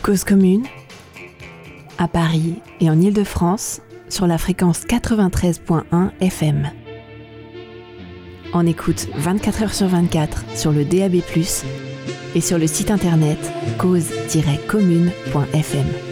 Cause commune, à Paris et en Île-de-France, sur la fréquence 93.1 FM. En écoute 24 heures sur 24 sur le DAB+, et sur le site internet cause-commune.fm.